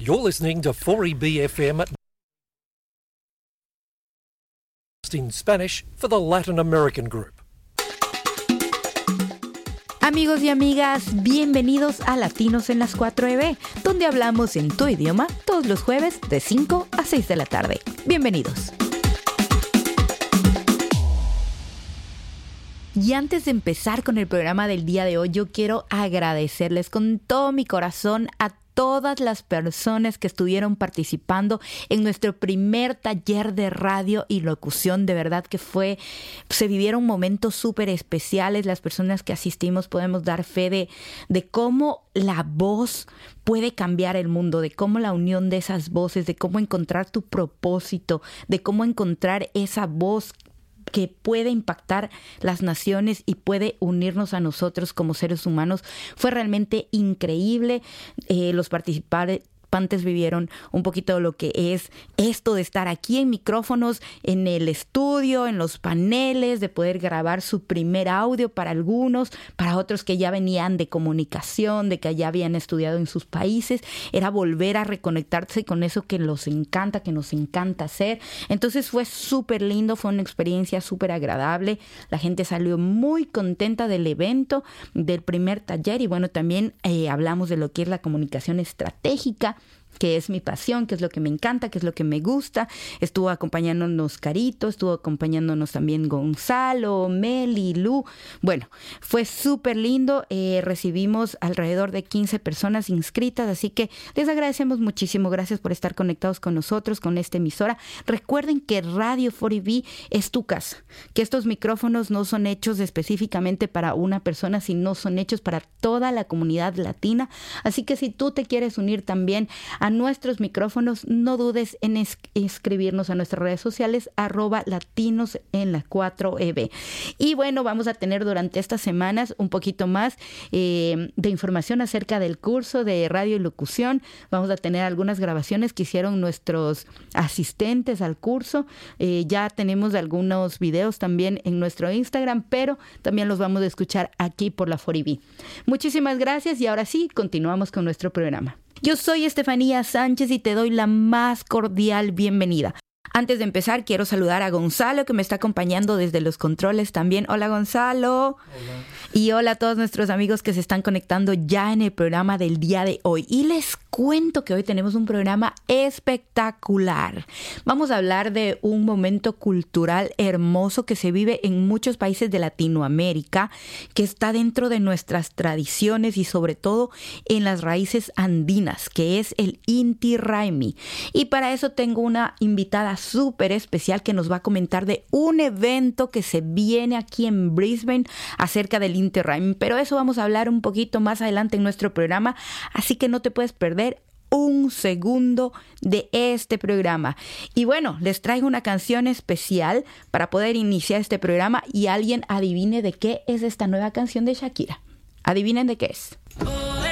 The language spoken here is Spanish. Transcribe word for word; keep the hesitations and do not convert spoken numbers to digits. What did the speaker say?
You're listening to four E B F M in Spanish for the Latin American Group. Amigos y amigas, bienvenidos a Latinos en las cuatro E B, donde hablamos en tu idioma todos los jueves de cinco a seis de la tarde. Bienvenidos. Y antes de empezar con el programa del día de hoy, yo quiero agradecerles con todo mi corazón a todas las personas que estuvieron participando en nuestro primer taller de radio y locución. De verdad que fue, se vivieron momentos súper especiales. Las personas que asistimos podemos dar fe de, de cómo la voz puede cambiar el mundo, de cómo la unión de esas voces, de cómo encontrar tu propósito, de cómo encontrar esa voz que puede impactar las naciones y puede unirnos a nosotros como seres humanos. Fue realmente increíble. Eh, los participantes vivieron un poquito de lo que es esto de estar aquí en micrófonos, en el estudio, en los paneles, de poder grabar su primer audio para algunos, para otros que ya venían de comunicación, de que ya habían estudiado en sus países. Era volver a reconectarse con eso que los encanta, que nos encanta hacer. Entonces fue súper lindo, fue una experiencia súper agradable. La gente salió muy contenta del evento, del primer taller, y bueno, también eh, hablamos de lo que es la comunicación estratégica, que es mi pasión, que es lo que me encanta, que es lo que me gusta. Estuvo acompañándonos Carito, estuvo acompañándonos también Gonzalo, Meli, Lu. Bueno, fue súper lindo. Eh, recibimos alrededor de quince personas inscritas, así que les agradecemos muchísimo. Gracias por estar conectados con nosotros, con esta emisora. Recuerden que Radio cuatro E B es tu casa, que estos micrófonos no son hechos específicamente para una persona, sino son hechos para toda la comunidad latina. Así que si tú te quieres unir también a nuestros micrófonos, no dudes en es- escribirnos a nuestras redes sociales, arroba latinos en la cuatro E B. Y bueno, vamos a tener durante estas semanas un poquito más eh, de información acerca del curso de radio y locución. Vamos a tener algunas grabaciones que hicieron nuestros asistentes al curso. Eh, ya tenemos algunos videos también en nuestro Instagram, pero también los vamos a escuchar aquí por la cuatro E B. Muchísimas gracias y ahora sí, continuamos con nuestro programa. Yo soy Estefanía Sánchez y te doy la más cordial bienvenida. Antes de empezar, quiero saludar a Gonzalo, que me está acompañando desde los controles también. Hola, Gonzalo. Hola. Y hola a todos nuestros amigos que se están conectando ya en el programa del día de hoy. Y les cuento que hoy tenemos un programa espectacular. Vamos a hablar de un momento cultural hermoso que se vive en muchos países de Latinoamérica, que está dentro de nuestras tradiciones y sobre todo en las raíces andinas, que es el Inti Raymi. Y para eso tengo una invitada súper especial que nos va a comentar de un evento que se viene aquí en Brisbane acerca del Inti Raymi. Pero eso vamos a hablar un poquito más adelante en nuestro programa, así que no te puedes perder un segundo de este programa. Y bueno, les traigo una canción especial para poder iniciar este programa y alguien adivine de qué es esta nueva canción de Shakira. Adivinen de qué es.